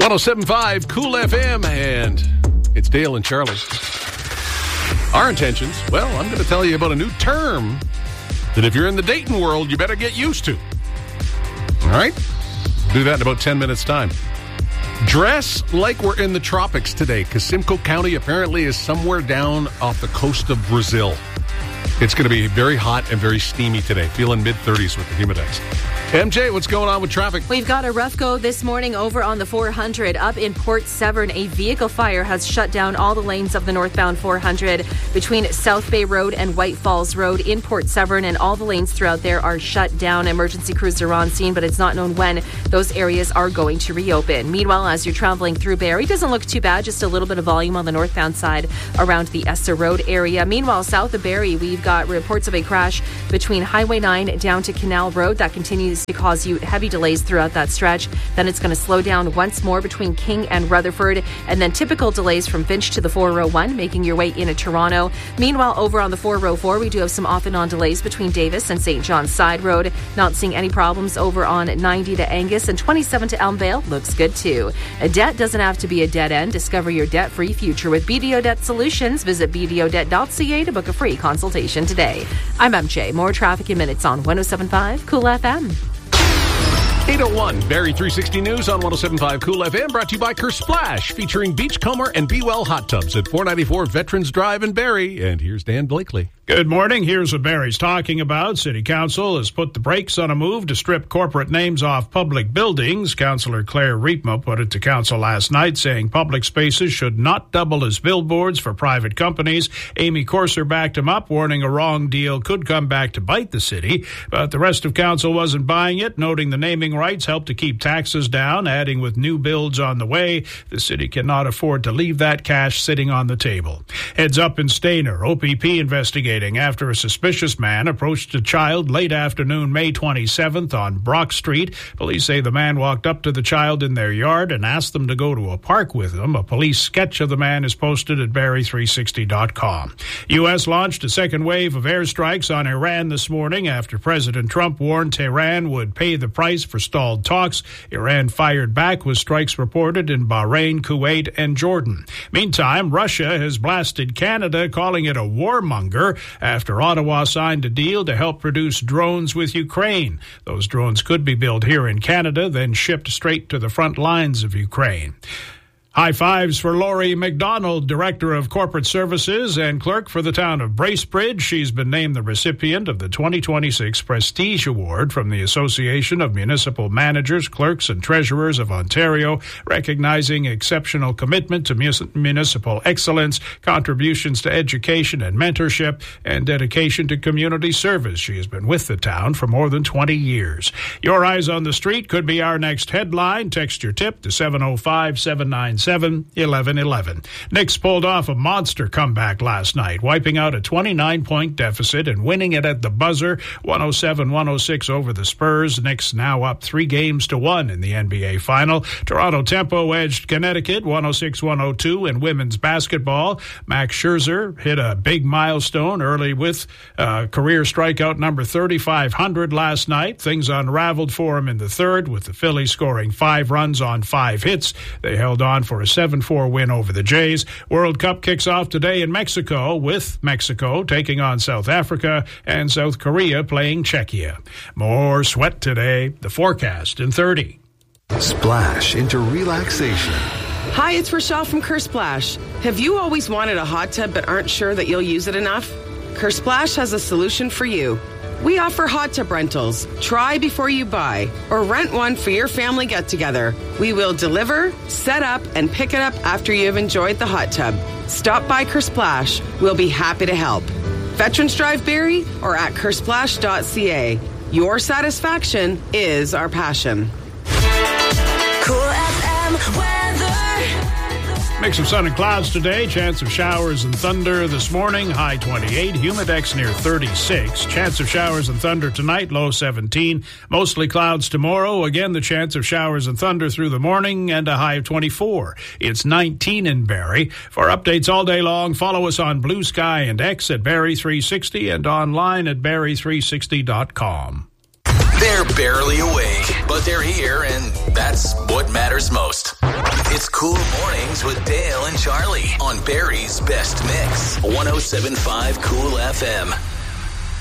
107.5 Cool FM, and it's Dale and Charlie. Our intentions, well, I'm going to tell you about a new term that if you're in the dating world, you better get used to. All right? Do that in about 10 minutes' time. Dress like we're in the tropics today, because Simcoe County apparently is somewhere down off the coast of Brazil. It's going to be very hot and very steamy today. Feeling mid-30s with the Humidex. MJ, what's going on with traffic? We've got a rough go this morning over on the 400. Up in Port Severn, a vehicle fire has shut down all the lanes of the northbound 400 between South Bay Road and White Falls Road in Port Severn, and all the lanes throughout there are shut down. Emergency crews are on scene, but it's not known when those areas are going to reopen. Meanwhile, as you're traveling through Barrie, doesn't look too bad, just a little bit of volume on the northbound side around the Essa Road area. Meanwhile, south of Barrie, we've got reports of a crash between Highway 9 down to Canal Road. That continues to cause you heavy delays throughout that stretch. Then it's going to slow down once more between King and Rutherford, and then typical delays from Finch to the 401, making your way into Toronto. Meanwhile, over on the 404, we do have some off and on delays between Davis and St. John's Side Road. Not seeing any problems over on 90 to Angus, and 27 to Elmvale looks good too. A debt doesn't have to be a dead end. Discover your debt-free future with BDO Debt Solutions. Visit bdodebt.ca to book a free consultation today. I'm MJ. More traffic in minutes on 107.5 Cool FM. 801 Barrie 360 News on 107.5 Cool FM, brought to you by Kersplash, featuring Beachcomber and Be Well hot tubs at 494 Veterans Drive in Barrie. And here's Dan Blakely. Good morning. Here's what Barrie's talking about. City Council has put the brakes on a move to strip corporate names off public buildings. Councillor Claire Riepma put it to Council last night, saying public spaces should not double as billboards for private companies. Amy Corser backed him up, warning a wrong deal could come back to bite the city. But the rest of Council wasn't buying it, noting the naming rights help to keep taxes down, adding with new builds on the way, the city cannot afford to leave that cash sitting on the table. Heads up in Stayner, OPP investigating after a suspicious man approached a child late afternoon, May 27th on Brock Street. Police say the man walked up to the child in their yard and asked them to go to a park with him. A police sketch of the man is posted at Barrie360.com. U.S. launched a second wave of airstrikes on Iran this morning after President Trump warned Tehran would pay the price for stalled talks. Iran fired back with strikes reported in Bahrain, Kuwait, and Jordan. Meantime, Russia has blasted Canada, calling it a warmonger, after Ottawa signed a deal to help produce drones with Ukraine. Those drones could be built here in Canada, then shipped straight to the front lines of Ukraine. High fives for Laurie McDonald, Director of Corporate Services and Clerk for the town of Bracebridge. She's been named the recipient of the 2026 Prestige Award from the Association of Municipal Managers, Clerks and Treasurers of Ontario, recognizing exceptional commitment to municipal excellence, contributions to education and mentorship, and dedication to community service. She has been with the town for more than 20 years. Your Eyes on the Street could be our next headline. Text your tip to 705-797-1111. Knicks pulled off a monster comeback last night, wiping out a 29-point deficit and winning it at the buzzer, 107-106 over the Spurs. Knicks now up 3-1 in the NBA Final. Toronto Tempo edged Connecticut 106-102 in women's basketball. Max Scherzer hit a big milestone early with career strikeout number 3,500 last night. Things unraveled for him in the third, with the Phillies scoring 5 runs on 5 hits. They held on for a 7-4 win over the Jays. World Cup kicks off today in Mexico, with Mexico taking on South Africa and South Korea playing Czechia. More sweat today. The forecast in 30. Splash into relaxation. Hi, it's Rochelle from Kersplash. Have you always wanted a hot tub but aren't sure that you'll use it enough? Kersplash has a solution for you. We offer hot tub rentals. Try before you buy, or rent one for your family get-together. We will deliver, set up, and pick it up after you have enjoyed the hot tub. Stop by Kersplash. We'll be happy to help. Veterans Drive Barrie or at kersplash.ca. Your satisfaction is our passion. Cool FM weather. Mix of sun and clouds today. Chance of showers and thunder this morning. High 28. Humidex near 36. Chance of showers and thunder tonight. Low 17. Mostly clouds tomorrow. Again, the chance of showers and thunder through the morning and a high of 24. It's 19 in Barrie. For updates all day long, follow us on Blue Sky and X at Barrie360 and online at Barrie360.com. They're barely awake, but they're here, and that's what matters most. It's Cool Mornings with Dale and Charlie on Barrie's Best Mix. 107.5 Cool FM.